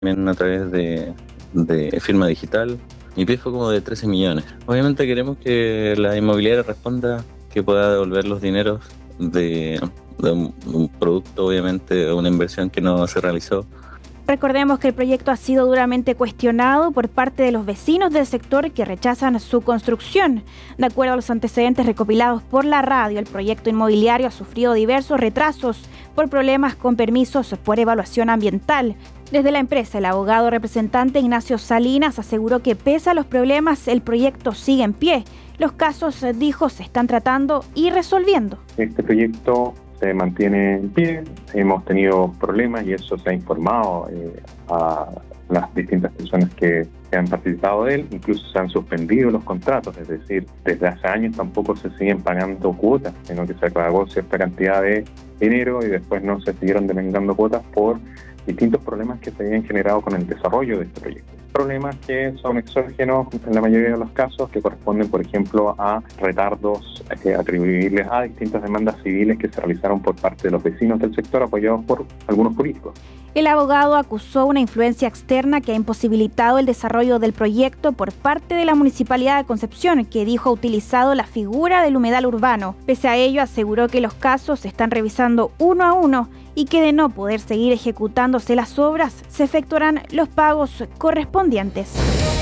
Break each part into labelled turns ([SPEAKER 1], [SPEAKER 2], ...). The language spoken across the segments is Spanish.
[SPEAKER 1] también a través de firma digital. Mi pie fue como de 13 millones. Obviamente queremos que la inmobiliaria responda, que pueda devolver los dineros de un producto, obviamente, una inversión que no se realizó.
[SPEAKER 2] Recordemos que el proyecto ha sido duramente cuestionado por parte de los vecinos del sector que rechazan su construcción. De acuerdo a los antecedentes recopilados por la radio, el proyecto inmobiliario ha sufrido diversos retrasos por problemas con permisos por evaluación ambiental. Desde la empresa, el abogado representante Ignacio Salinas aseguró que pese a los problemas, el proyecto sigue en pie. Los casos, dijo, se están tratando y resolviendo.
[SPEAKER 3] Este proyecto se mantiene en pie, hemos tenido problemas y eso se ha informado a las distintas personas que han participado de él, incluso se han suspendido los contratos, es decir, desde hace años tampoco se siguen pagando cuotas, sino que se pagó cierta cantidad de dinero y después no se siguieron devengando cuotas por distintos problemas que se habían generado con el desarrollo de este proyecto. Problemas que son exógenos en la mayoría de los casos, que corresponden, por ejemplo, a retardos atribuibles a distintas demandas civiles que se realizaron por parte de los vecinos del sector apoyados por algunos políticos.
[SPEAKER 2] El abogado acusó una influencia externa que ha imposibilitado el desarrollo del proyecto por parte de la Municipalidad de Concepción, que dijo ha utilizado la figura del humedal urbano. Pese a ello, aseguró que los casos se están revisando uno a uno y que de no poder seguir ejecutándose las obras, se efectuarán los pagos correspondientes.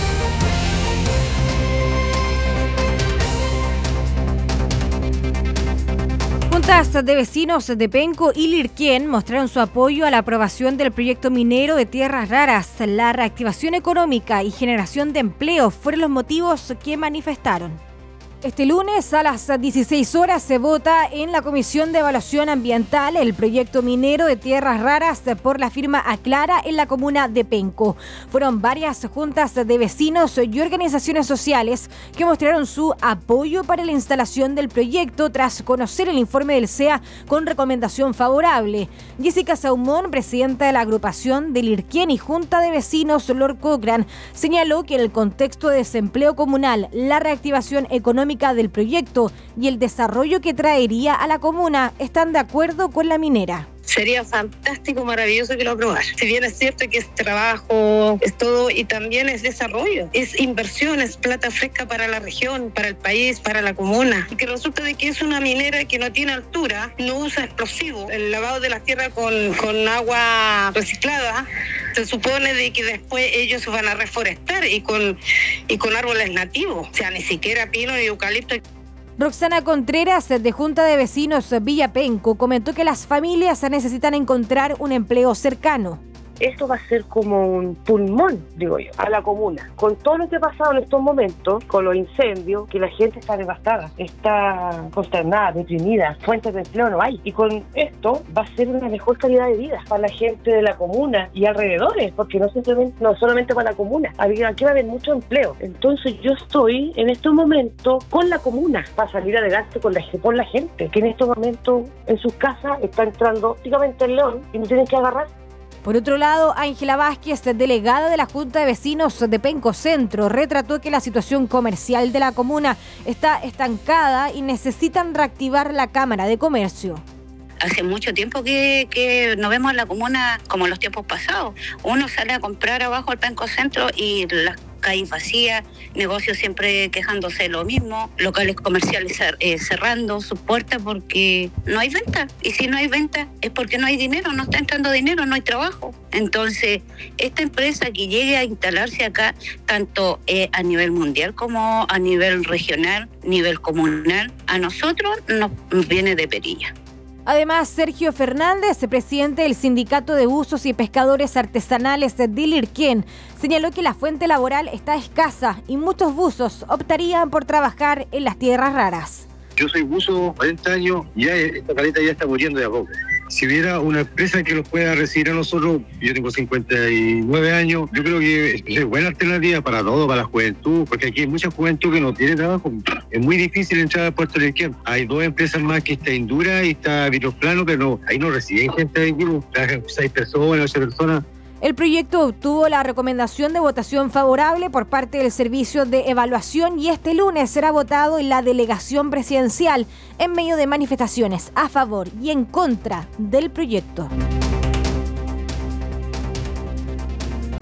[SPEAKER 2] Juntas de vecinos de Penco y Lirquén mostraron su apoyo a la aprobación del proyecto minero de tierras raras. La reactivación económica y generación de empleo fueron los motivos que manifestaron. Este lunes a las 16 horas se vota en la Comisión de Evaluación Ambiental el proyecto minero de tierras raras por la firma Aclara en la comuna de Penco. Fueron varias juntas de vecinos y organizaciones sociales que mostraron su apoyo para la instalación del proyecto tras conocer el informe del CEA con recomendación favorable. Jessica Saumón, presidenta de la agrupación de Lirquén y Junta de Vecinos Lord Cochrane, señaló que en el contexto de desempleo comunal, la reactivación económica del proyecto y el desarrollo que traería a la comuna están de acuerdo con la minera.
[SPEAKER 4] Sería fantástico, maravilloso que lo aprobara. Si bien es cierto que es trabajo, es todo, y también es desarrollo, es inversión, es plata fresca para la región, para el país, para la comuna. Y que resulta de que es una minera que no tiene altura, no usa explosivos. El lavado de la tierra con agua reciclada, se supone de que después ellos van a reforestar y con árboles nativos. O sea, ni siquiera pino ni eucalipto.
[SPEAKER 2] Roxana Contreras, de Junta de Vecinos Villa Penco, comentó que las familias necesitan encontrar un empleo cercano.
[SPEAKER 5] Esto va a ser como un pulmón, digo yo, a la comuna. Con todo lo que ha pasado en estos momentos, con los incendios, que la gente está devastada, está consternada, deprimida, fuentes de empleo no hay. Y con esto va a ser una mejor calidad de vida para la gente de la comuna y alrededores, porque no solamente para la comuna. Aquí va a haber mucho empleo. Entonces yo estoy en estos momentos con la comuna para salir adelante por la gente, que en estos momentos en sus casas está entrando prácticamente el león y no tienen que agarrar.
[SPEAKER 2] Por otro lado, Ángela Vázquez, delegada de la Junta de Vecinos de Penco Centro, retrató que la situación comercial de la comuna está estancada y necesitan reactivar la Cámara de Comercio.
[SPEAKER 4] Hace mucho tiempo que no vemos la comuna como en los tiempos pasados. Uno sale a comprar abajo al Penco Centro y las calles vacías, negocios siempre quejándose de lo mismo, locales comerciales cerrando sus puertas porque no hay venta. Y si no hay venta es porque no hay dinero, no está entrando dinero, no hay trabajo. Entonces, esta empresa que llegue a instalarse acá, tanto a nivel mundial como a nivel regional, nivel comunal, a nosotros nos viene de perilla.
[SPEAKER 2] Además, Sergio Fernández, presidente del Sindicato de Buzos y Pescadores Artesanales de Lirquén, señaló que la fuente laboral está escasa y muchos buzos optarían por trabajar en las tierras raras.
[SPEAKER 6] Yo soy buzo, 40 años, ya esta caleta ya está muriendo de a poco. Si hubiera una empresa que los pueda recibir a nosotros, yo tengo 59 años, yo creo que es buena alternativa para todo, para la juventud, porque aquí hay mucha juventud que no tiene trabajo. Es muy difícil entrar a Puerto Lirquén. Hay dos empresas más, que está Indura y está Vitroplano, que no, ahí no reciben gente de equipo, trabajan 6 personas, 8 personas.
[SPEAKER 2] El proyecto obtuvo la recomendación de votación favorable por parte del Servicio de Evaluación y este lunes será votado en la delegación presidencial en medio de manifestaciones a favor y en contra del proyecto.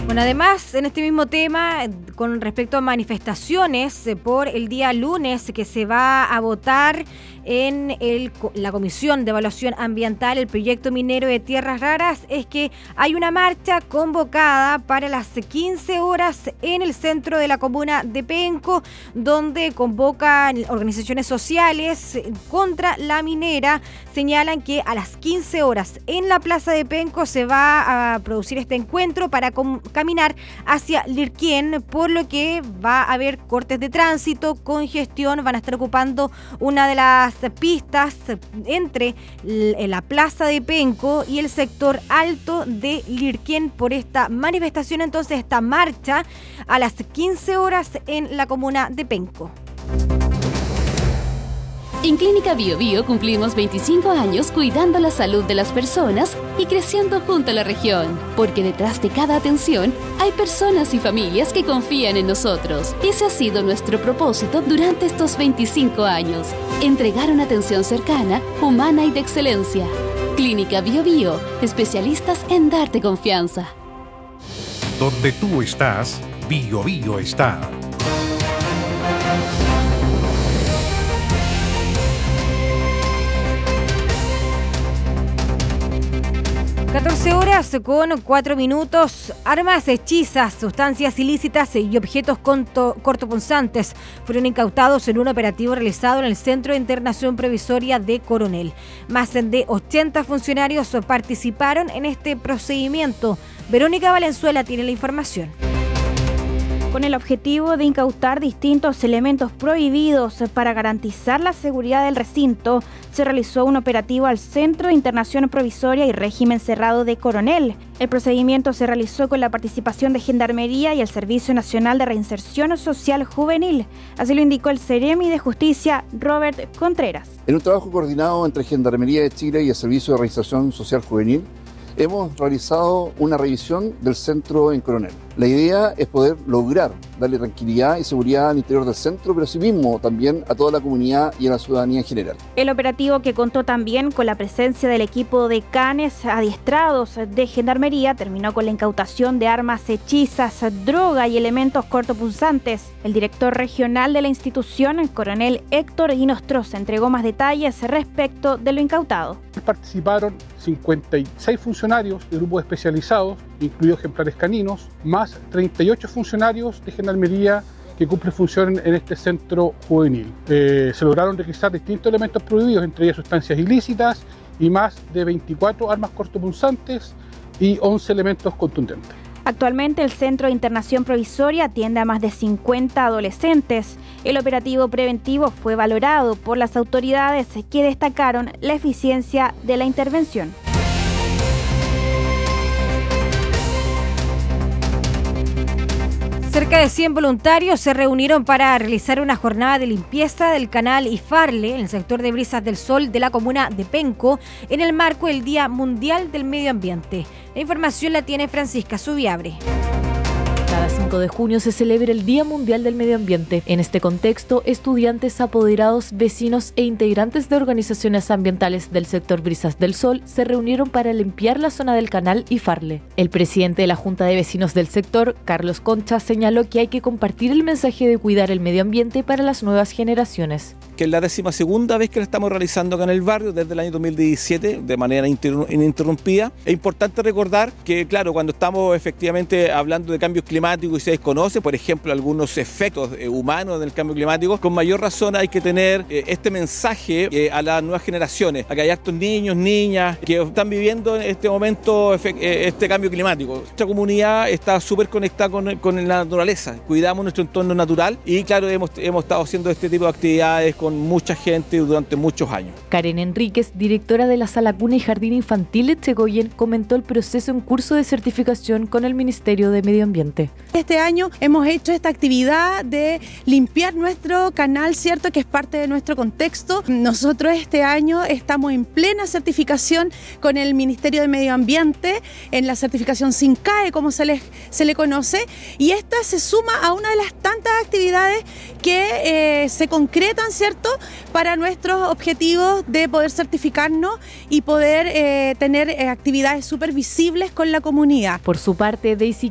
[SPEAKER 2] Bueno, además, en este mismo tema, con respecto a manifestaciones por el día lunes que se va a votar en la Comisión de Evaluación Ambiental, el proyecto minero de Tierras Raras, es que hay una marcha convocada para las 15 horas en el centro de la comuna de Penco, donde convocan organizaciones sociales contra la minera. Señalan que a las 15 horas en la plaza de Penco se va a producir este encuentro para caminar hacia Lirquén, por lo que va a haber cortes de tránsito, congestión, van a estar ocupando una de las pistas entre la plaza de Penco y el sector alto de Lirquén por esta manifestación, entonces esta marcha a las 15 horas en la comuna de Penco.
[SPEAKER 7] En Clínica Bio Bio cumplimos 25 años cuidando la salud de las personas y creciendo junto a la región, porque detrás de cada atención hay personas y familias que confían en nosotros. Ese ha sido nuestro propósito durante estos 25 años, entregar una atención cercana, humana y de excelencia. Clínica Bio Bio, especialistas en darte confianza.
[SPEAKER 8] Donde tú estás, Bio Bio está.
[SPEAKER 2] 14 horas con 4 minutos. Armas hechizas, sustancias ilícitas y objetos cortopunzantes fueron incautados en un operativo realizado en el Centro de Internación Provisoria de Coronel. Más de 80 funcionarios participaron en este procedimiento. Verónica Valenzuela tiene la información.
[SPEAKER 9] Con el objetivo de incautar distintos elementos prohibidos para garantizar la seguridad del recinto, se realizó un operativo al Centro de Internación Provisoria y Régimen Cerrado de Coronel. El procedimiento se realizó con la participación de Gendarmería y el Servicio Nacional de Reinserción Social Juvenil. Así lo indicó el Ceremi de Justicia, Robert Contreras.
[SPEAKER 10] En un trabajo coordinado entre Gendarmería de Chile y el Servicio de Reinserción Social Juvenil, hemos realizado una revisión del centro en Coronel. La idea es poder lograr darle tranquilidad y seguridad al interior del centro, pero asimismo también a toda la comunidad y a la ciudadanía en general.
[SPEAKER 9] El operativo, que contó también con la presencia del equipo de canes adiestrados de Gendarmería, terminó con la incautación de armas hechizas, droga y elementos cortopunzantes. El director regional de la institución, coronel Héctor Inostroza, entregó más detalles respecto de lo incautado.
[SPEAKER 11] Participaron 56 funcionarios de grupos especializados, incluidos ejemplares caninos, más 38 funcionarios de Gendarmería que cumplen función en este centro juvenil. Se lograron requisar distintos elementos prohibidos, entre ellas sustancias ilícitas y más de 24 armas cortopunzantes y 11 elementos contundentes.
[SPEAKER 9] Actualmente el Centro de Internación Provisoria atiende a más de 50 adolescentes. El operativo preventivo fue valorado por las autoridades, que destacaron la eficiencia de la intervención.
[SPEAKER 2] Cerca de 100 voluntarios se reunieron para realizar una jornada de limpieza del canal Ifarle en el sector de Brisas del Sol de la comuna de Penco en el marco del Día Mundial del Medio Ambiente. La información la tiene Francisca Subiabre.
[SPEAKER 12] Cada 5 de junio se celebra el Día Mundial del Medio Ambiente. En este contexto, estudiantes, apoderados, vecinos e integrantes de organizaciones ambientales del sector Brisas del Sol se reunieron para limpiar la zona del canal Ifarle. El presidente de la Junta de Vecinos del sector, Carlos Concha, señaló que hay que compartir el mensaje de cuidar el medio ambiente para las nuevas generaciones.
[SPEAKER 13] Que es la 12ª vez que lo estamos realizando acá en el barrio desde el año 2017 de manera ininterrumpida. Es importante recordar que, claro, cuando estamos efectivamente hablando de cambios climáticos y se desconoce, por ejemplo, algunos efectos humanos del cambio climático, con mayor razón hay que tener este mensaje a las nuevas generaciones. Acá hay hartos niños, niñas que están viviendo en este momento este cambio climático. Nuestra comunidad está súper conectada con la naturaleza, cuidamos nuestro entorno natural y, claro, hemos estado haciendo este tipo de actividades con mucha gente durante muchos años.
[SPEAKER 12] Karen Enríquez, directora de la Sala Cuna y Jardín Infantil Echegoyen, comentó el proceso en curso de certificación con el Ministerio de Medio Ambiente.
[SPEAKER 14] Este año hemos hecho esta actividad de limpiar nuestro canal, ¿cierto?, que es parte de nuestro contexto. Nosotros este año estamos en plena certificación con el Ministerio de Medio Ambiente, en la certificación SINCAE, como se le conoce, y esta se suma a una de las tantas actividades que se concretan, ¿cierto?, para nuestros objetivos de poder certificarnos y poder tener actividades súper visibles con la comunidad.
[SPEAKER 12] Por su parte, Daisy